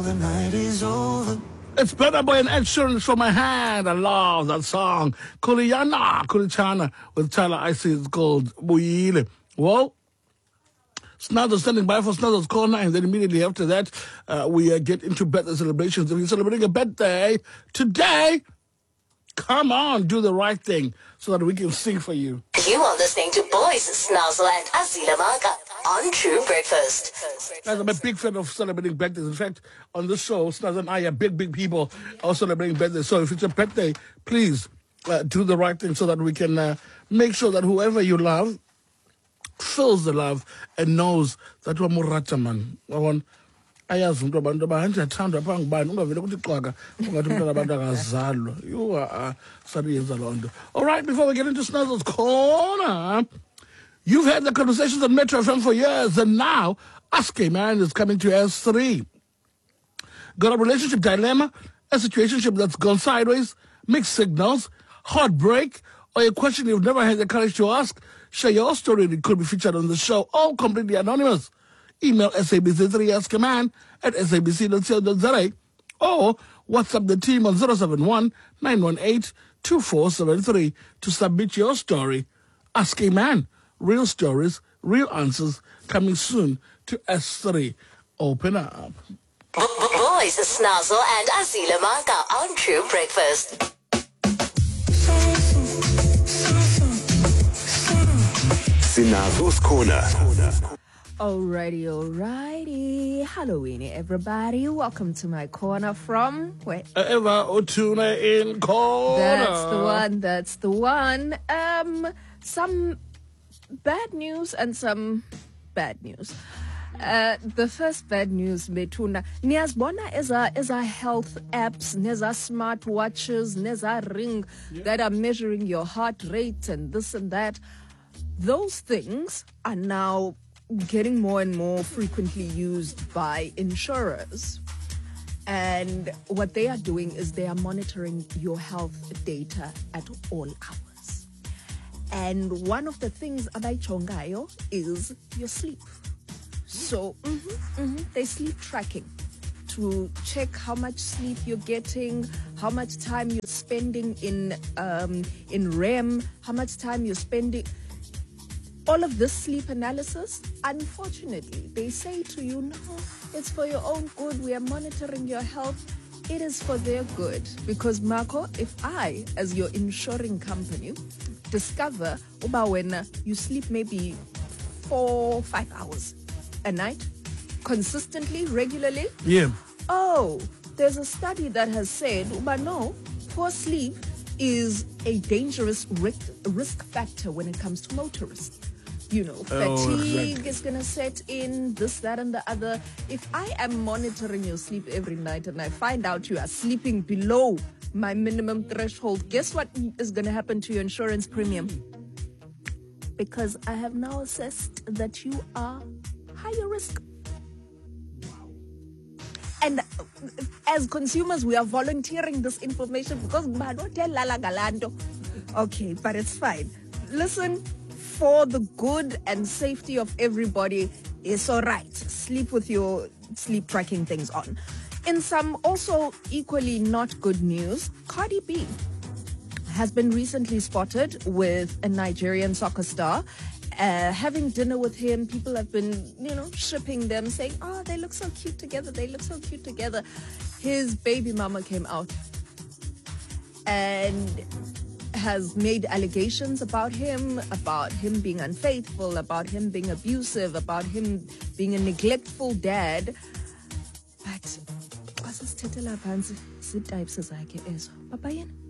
the night is over. It's Burna Boy and Ed Sheeran Show My Hand. I love that song. Kulichana with Tyler Icy. It's called Buyile. Well, Snazzo standing by for Snazzo's Corner, and then immediately after that, we get into birthday celebrations. If you're celebrating a birthday today, come on, do the right thing so that we can sing for you. You are listening to Boys Snazzo and Azila Maka on True Breakfast. Guys, I'm a big fan of celebrating birthdays. In fact, on this show, Snazzo and I are big people are celebrating birthdays. So if it's a birthday, please do the right thing so that we can make sure that whoever you love feels the love and knows that we're murata man. Ayazi umuntu abantu abanje athandwa pha ngubani ungavele ukuthi xwaka ungathi umntwana abantu akazalwa you are sabiyenza loo nto. All right, before we get into Snazzo's Corner, you've had the conversations on Metro FM for years, and now Ask a Man is coming to S3. Got a relationship dilemma, a situationship that's gone sideways, mixed signals, heartbreak, or a question you've never had the courage to ask? Share your story and it could be featured on the show, all completely anonymous. Email sabc3askman@sabc.co.za or WhatsApp the team on 071-918-2473 to submit your story. Ask a Man. Real stories, real answers, coming soon to S3. Open up. Boys Snazzo and Azila Maka on True Breakfast. Snazzo's Corner. Alrighty. Halloween, everybody. Welcome to my corner from where? Eva Otuna in Corner. That's the one. Some bad news and some bad news. The first bad news, Betuna. Niyazibona is a health apps, neza smart watches, neza ring that are measuring your heart rate and this and that. Those things are now getting more and more frequently used by insurers. And what they are doing is they are monitoring your health data at all hours. And one of the things abaychongayo is your sleep. So they sleep tracking to check how much sleep you're getting, how much time you're spending in REM, how much time you're spending. All of this sleep analysis, unfortunately, they say to you, no, it's for your own good. We are monitoring your health. It is for their good. Because, Marco, if I, as your insuring company, discover when you sleep maybe 4-5 hours a night, consistently, regularly. Yeah. Oh, there's a study that has said, no, poor sleep is a dangerous risk factor when it comes to motorists. You know, fatigue is going to set in, this, that, and the other. If I am monitoring your sleep every night and I find out you are sleeping below my minimum threshold, guess what is going to happen to your insurance premium? Because I have now assessed that you are higher risk. And as consumers, we are volunteering this information because okay, but it's fine. Listen, for the good and safety of everybody, it's all right. Sleep with your sleep tracking things on. In some also equally not good news, Cardi B has been recently spotted with a Nigerian soccer star. Having dinner with him, people have been, shipping them, saying, oh, they look so cute together. They look so cute together. His baby mama came out and has made allegations about him being unfaithful, about him being abusive, about him being a neglectful dad. But, types zakhe ezo. Papa yena?